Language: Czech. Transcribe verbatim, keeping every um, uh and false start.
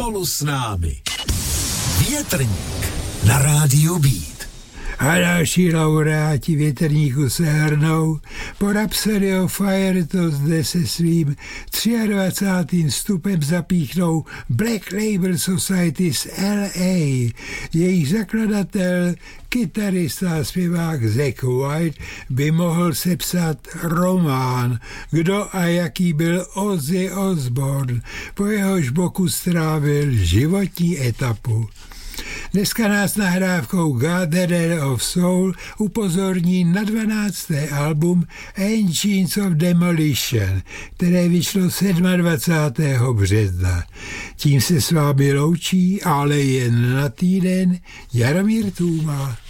Spolu s námi. Větrník na rádiu Beat. A další laureáti Větrníku se hrnou. Po Rhapsody of Fire to zde se svým dvacátým třetím vstupem zapíchnou Black Label Society z L A. Jejich zakladatel, kytarista a zpěvák Zakk Whyte by mohl sepsat román, kdo a jaký byl Ozzy Osbourne, po jehož boku strávil životní etapu. Dneska nás nahrávkou Gatherer of Soul upozorní na dvanácté album Engines of Demolition, které vyšlo dvacátého sedmého března. Tím se s vámi loučí, ale jen na týden, Jaromír Tůma.